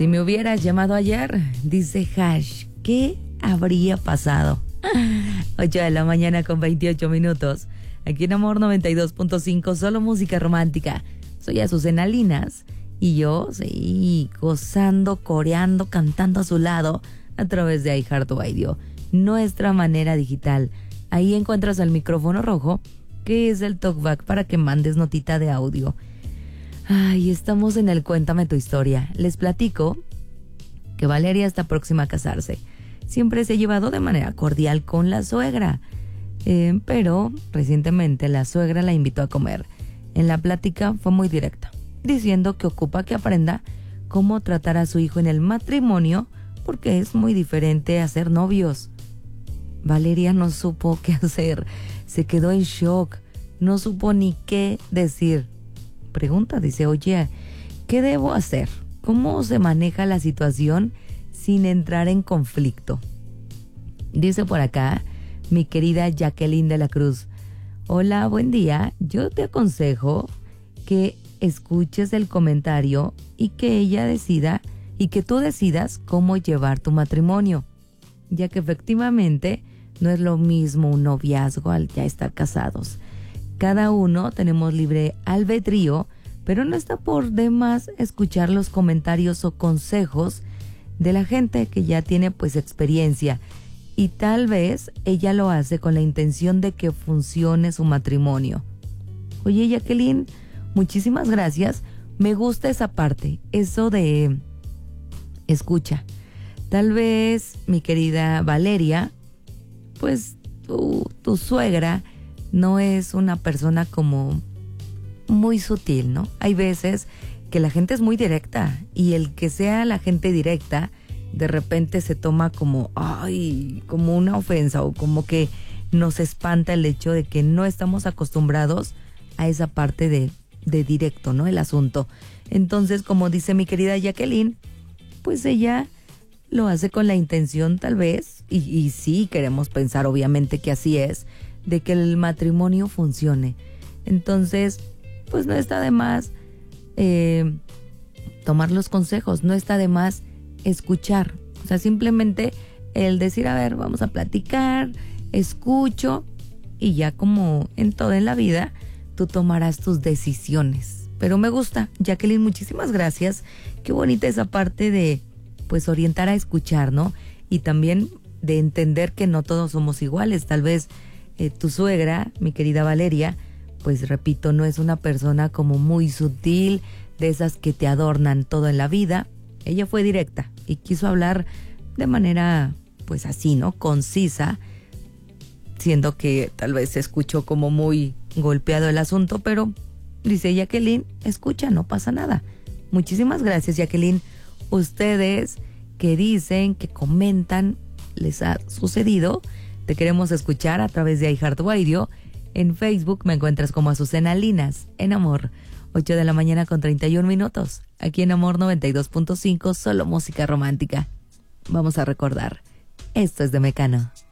Si me hubieras llamado ayer, dice Hash, ¿qué habría pasado? 8 de la mañana con 28 minutos. Aquí en Amor 92.5, solo música romántica. Soy Azucena Linas y yo seguí gozando, coreando, cantando a su lado a través de iHeartRadio, nuestra manera digital. Ahí encuentras el micrófono rojo, que es el talkback para que mandes notita de audio. Ay, estamos en el Cuéntame tu historia. Les platico que Valeria está próxima a casarse. Siempre se ha llevado de manera cordial con la suegra, pero recientemente la suegra la invitó a comer. En la plática fue muy directa, diciendo que ocupa que aprenda cómo tratar a su hijo en el matrimonio, porque es muy diferente a ser novios. Valeria no supo qué hacer, se quedó en shock, no supo ni qué decir. Pregunta, dice, oye, ¿qué debo hacer? ¿Cómo se maneja la situación sin entrar en conflicto? Dice por acá mi querida Jacqueline de la Cruz. Hola, buen día. Yo te aconsejo que escuches el comentario y que ella decida y que tú decidas cómo llevar tu matrimonio, ya que efectivamente no es lo mismo un noviazgo al ya estar casados. Cada uno tenemos libre albedrío, pero no está por demás escuchar los comentarios o consejos de la gente que ya tiene pues experiencia, y tal vez ella lo hace con la intención de que funcione su matrimonio. Oye, Jacqueline, muchísimas gracias. Me gusta esa parte, eso de escucha. Tal vez, mi querida Valeria, pues tu suegra no es una persona como muy sutil, ¿no? Hay veces que la gente es muy directa y el que sea la gente directa de repente se toma como, ay, como una ofensa o como que nos espanta el hecho de que no estamos acostumbrados a esa parte de directo, ¿no? El asunto. Entonces, como dice mi querida Jacqueline, pues ella lo hace con la intención tal vez, y sí queremos pensar obviamente que así es, de que el matrimonio funcione. Entonces, pues no está de más tomar los consejos, no está de más escuchar. O sea, simplemente el decir, a ver, vamos a platicar, escucho, y ya como en todo en la vida, tú tomarás tus decisiones. Pero me gusta, Jacqueline, muchísimas gracias. Qué bonita esa parte de, pues, orientar a escuchar, ¿no? Y también de entender que no todos somos iguales. Tal vez tu suegra, mi querida Valeria, pues repito, no es una persona como muy sutil, de esas que te adornan todo en la vida. Ella fue directa y quiso hablar de manera, pues así, ¿no? Concisa, siendo que tal vez se escuchó como muy golpeado el asunto, pero dice Jacqueline, escucha, no pasa nada. Muchísimas gracias, Jacqueline. Ustedes que dicen, que comentan, les ha sucedido. Te queremos escuchar a través de iHeartRadio. En Facebook me encuentras como Azucena Linas, en Amor. 8 de la mañana con 31 minutos. Aquí en Amor 92.5, solo música romántica. Vamos a recordar. Esto es de Mecano.